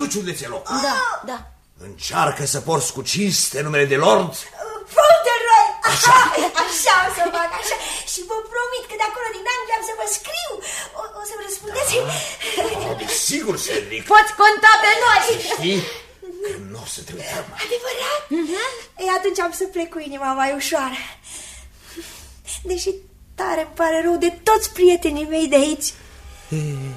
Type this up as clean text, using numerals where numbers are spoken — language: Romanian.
cruciul de țeloc. Da. Încearcă să porți cu cinste numele de Lord Fauntleroy. Așa o să fac, așa. Și vă promit că de acolo din Anglia am să vă scriu. O să-mi răspundeți? Desigur, Cedric. Poți conta pe noi. Știi că nu o să te uităm. Adevărat? Ei, atunci am să plec cu inima mai ușoară. Deși tare îmi pare rău de toți prietenii mei de aici.